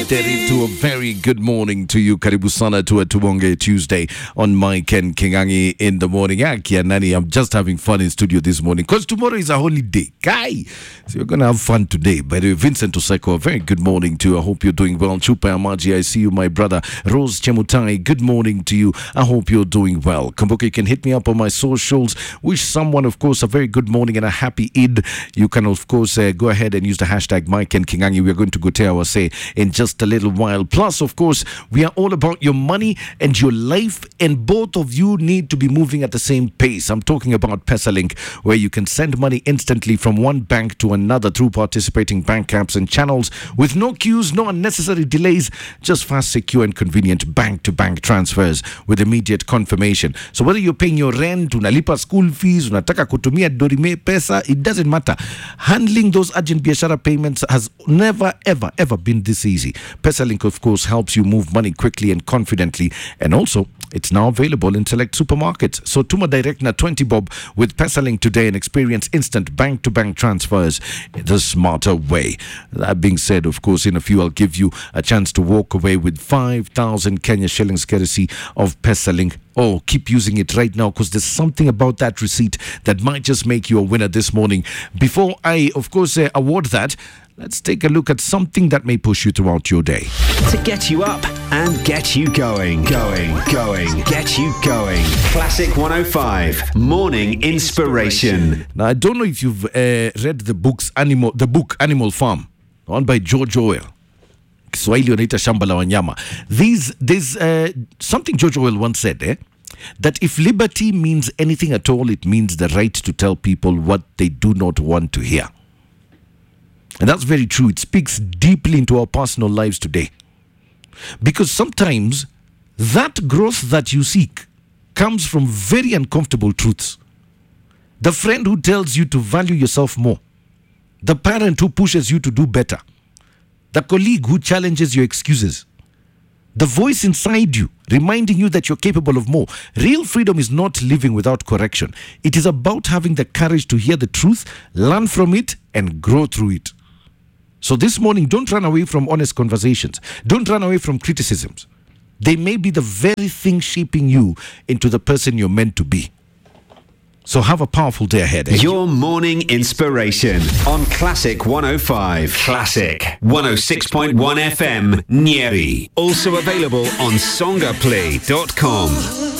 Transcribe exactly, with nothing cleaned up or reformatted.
Derry, to a very good morning to you. Karibu sana to a Tubonge Tuesday on Mike and Kingangi in the morning. Aki Nani, I'm just having fun in studio this morning because tomorrow is a holiday. Kai! So you're going to have fun today. By the way, Vincent Oseko, a very good morning to you. I hope you're doing well. Chupa Amaji, I see you, my brother. Rose Chemutai, good morning to you. I hope you're doing well. Kumbuka, you can hit me up on my socials. Wish someone, of course, a very good morning and a happy Eid. You can, of course, uh, go ahead and use the hashtag Mike and Kingangi. We're going to go to our say in just a little while. Plus, of course, we are all about your money and your life, and both of you need to be moving at the same pace. I'm talking about PesaLink, where you can send money instantly from one bank to another through participating bank apps and channels with no queues, no unnecessary delays, just fast, secure and convenient bank-to-bank transfers with immediate confirmation. So whether you're paying your rent, unalipa school fees, unataka kutumia dorime pesa, it doesn't matter. Handling those urgent biashara payments has never, ever, ever been this easy. PesaLink, of course, helps you move money quickly and confidently, and also it's now available in select supermarkets. So Tuma Direct na twenty bob with PesaLink today and experience instant bank-to-bank transfers the smarter way. That being said, of course, in a few I'll give you a chance to walk away with five thousand Kenya shillings courtesy of PesaLink. Oh, keep using it right now because there's something about that receipt that might just make you a winner this morning. Before I, of course, uh, award that, let's take a look at something that may push you throughout your day. To get you up and get you going, going, going, get you going. Classic one oh five, Morning Inspiration. Now, I don't know if you've uh, read the books Animal, the book Animal Farm, one by George Orwell. Kiswahili wanaita shamba la wanyama. These, there's uh, something George Orwell once said, eh? That if liberty means anything at all, it means the right to tell people what they do not want to hear. And that's very true. It speaks deeply into our personal lives today. Because sometimes that growth that you seek comes from very uncomfortable truths. The friend who tells you to value yourself more. The parent who pushes you to do better. The colleague who challenges your excuses. The voice inside you reminding you that you're capable of more. Real freedom is not living without correction. It is about having the courage to hear the truth, learn from it, and grow through it. So this morning, don't run away from honest conversations. Don't run away from criticisms. They may be the very thing shaping you into the person you're meant to be. So have a powerful day ahead. Eh? Your morning inspiration on Classic one oh five. Classic one oh six point one F M, Nyeri. Also available on songaplay dot com.